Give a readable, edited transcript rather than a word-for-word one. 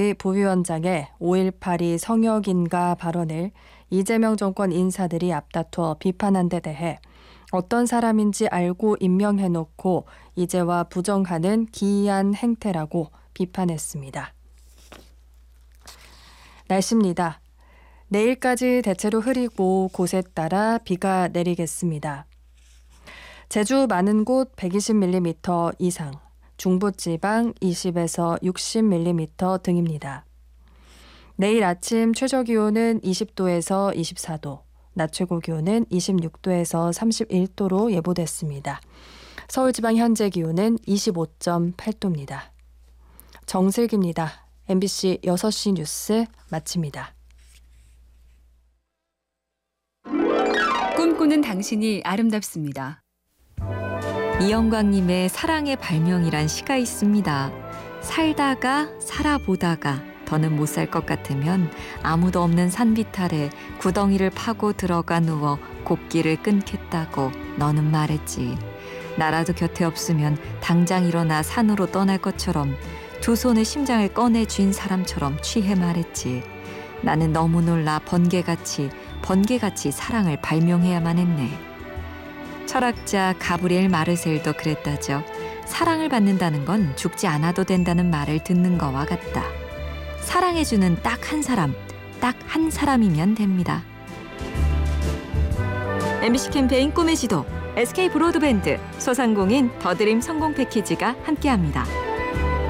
MBC 부위원장의 5.18이 성역인가 발언을 이재명 정권 인사들이 앞다퉈 비판한 데 대해 어떤 사람인지 알고 임명해놓고 이제와 부정하는 기이한 행태라고 비판했습니다. 날씨입니다. 내일까지 대체로 흐리고 곳에 따라 비가 내리겠습니다. 제주 많은 곳 120mm 이상, 중부지방 20에서 60mm 등입니다. 내일 아침 최저기온은 20도에서 24도, 낮 최고기온은 26도에서 31도로 예보됐습니다. 서울지방 현재 기온은 25.8도입니다. 정슬기입니다. MBC 6시 뉴스 마칩니다. 꿈꾸는 당신이 아름답습니다. 이영광님의 사랑의 발명이란 시가 있습니다. 살다가 살아보다가 더는 못 살 것 같으면 아무도 없는 산비탈에 구덩이를 파고 들어가 누워 곡기를 끊겠다고 너는 말했지. 나라도 곁에 없으면 당장 일어나 산으로 떠날 것처럼 두 손에 심장을 꺼내 쥔 사람처럼 취해 말했지. 나는 너무 놀라 번개같이 사랑을 발명해야만 했네. 철학자 가브리엘 마르셀도 그랬다죠. 사랑을 받는다는 건 죽지 않아도 된다는 말을 듣는 거와 같다. 사랑해주는 딱 한 사람이면 됩니다. MBC 캠페인 꿈의 지도, SK 브로드밴드, 소상공인 더드림 성공 패키지가 함께합니다.